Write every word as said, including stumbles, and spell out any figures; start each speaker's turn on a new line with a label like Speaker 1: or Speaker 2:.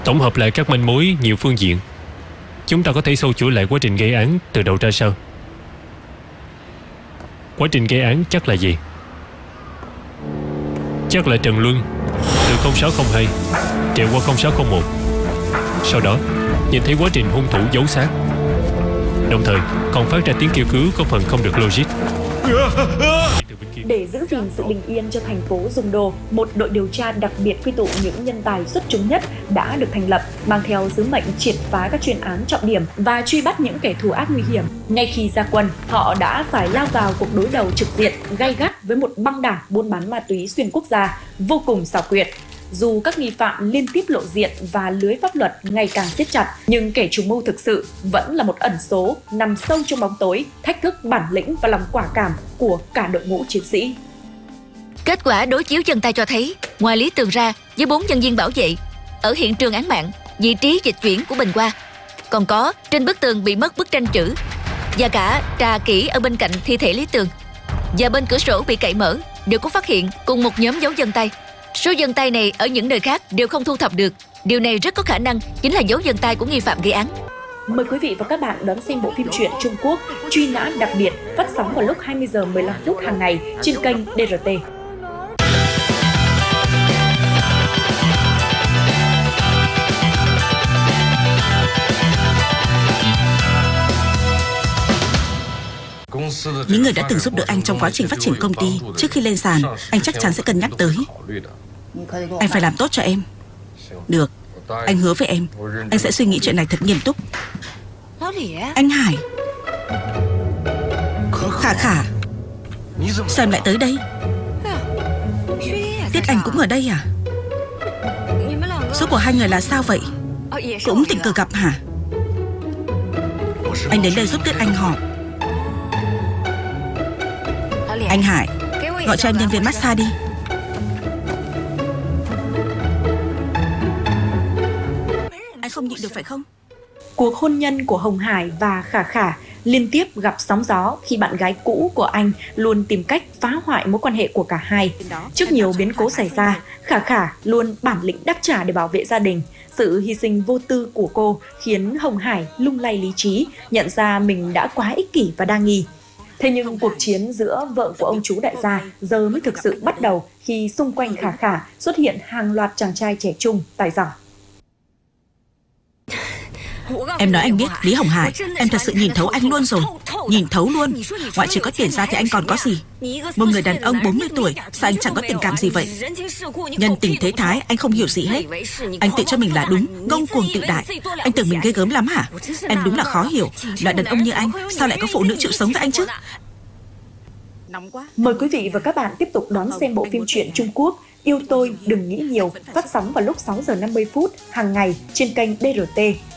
Speaker 1: Tổng hợp lại các manh mối nhiều phương diện, chúng ta có thể sâu chuỗi lại quá trình gây án từ đầu ra sau. Quá trình gây án chắc là gì? Chắc là Trần Luân từ không sáu không hai trèo qua không sáu không một, sau đó nhìn thấy quá trình hung thủ giấu xác, đồng thời còn phát ra tiếng kêu cứu có phần không được logic.
Speaker 2: Để giữ gìn sự bình yên cho thành phố Giùng Đô, một đội điều tra đặc biệt quy tụ những nhân tài xuất chúng nhất đã được thành lập, mang theo sứ mệnh triệt phá các chuyên án trọng điểm và truy bắt những kẻ thù ác nguy hiểm. Ngay khi ra quân, họ đã phải lao vào cuộc đối đầu trực diện, gay gắt với một băng đảng buôn bán ma túy xuyên quốc gia vô cùng xảo quyệt. Dù các nghi phạm liên tiếp lộ diện và lưới pháp luật ngày càng siết chặt, nhưng kẻ chủ mưu thực sự vẫn là một ẩn số nằm sâu trong bóng tối, thách thức bản lĩnh và lòng quả cảm của cả đội ngũ chiến sĩ.
Speaker 3: Kết quả đối chiếu chân tay cho thấy, ngoài Lý Tường ra với bốn nhân viên bảo vệ, ở hiện trường án mạng, vị trí dịch chuyển của Bình Hoa, còn có trên bức tường bị mất bức tranh chữ và cả trà kỹ ở bên cạnh thi thể Lý Tường và bên cửa sổ bị cậy mở đều có phát hiện cùng một nhóm dấu vân tay. Số vân tay này ở những nơi khác đều không thu thập được. Điều này rất có khả năng chính là dấu vân tay của nghi phạm gây án.
Speaker 2: Mời quý vị và các bạn đón xem bộ phim truyện Trung Quốc Truy nã đặc biệt, phát sóng vào lúc hai mươi giờ mười lăm phút hàng ngày trên kênh đê rờ tê.
Speaker 4: Những người đã từng giúp đỡ anh trong quá trình phát triển công ty, trước khi lên sàn, anh chắc chắn sẽ cân nhắc tới. Anh phải làm tốt cho em. Được, anh hứa với em, anh sẽ suy nghĩ chuyện này thật nghiêm túc. Anh Hải. Khả Khả, sao em lại tới đây? Tiết Anh cũng ở đây à? Số của hai người là sao vậy? Cũng tình cờ gặp hả? Anh đến đây giúp Tiết Anh họp. Anh Hải, gọi cho em nhân viên massage đi. Anh không nhịn được phải không?
Speaker 2: Cuộc hôn nhân của Hồng Hải và Khả Khả liên tiếp gặp sóng gió khi bạn gái cũ của anh luôn tìm cách phá hoại mối quan hệ của cả hai. Trước nhiều biến cố xảy ra, Khả Khả luôn bản lĩnh đáp trả để bảo vệ gia đình. Sự hy sinh vô tư của cô khiến Hồng Hải lung lay lý trí, nhận ra mình đã quá ích kỷ và đa nghi. Thế nhưng cuộc chiến giữa vợ của ông chú đại gia giờ mới thực sự bắt đầu khi xung quanh Khả Khả xuất hiện hàng loạt chàng trai trẻ trung, tài giỏi.
Speaker 4: Em nói anh biết, Lý Hồng Hải, em thật sự nhìn thấu anh luôn rồi. Nhìn thấu luôn. Ngoại trừ có tiền ra thì anh còn có gì? Một người đàn ông bốn mươi tuổi, sao anh chẳng có tình cảm gì vậy? Nhân tình thế thái, anh không hiểu gì hết. Anh tự cho mình là đúng, ngông cuồng tự đại. Anh tưởng mình ghê gớm lắm hả? Em đúng là khó hiểu. Loại đàn ông như anh, sao lại có phụ nữ chịu sống với anh chứ?
Speaker 2: Mời quý vị và các bạn tiếp tục đón xem bộ phim truyện Trung Quốc Yêu Tôi Đừng Nghĩ Nhiều, phát sóng vào lúc sáu giờ năm mươi phút hàng ngày trên kênh đê rờ tê.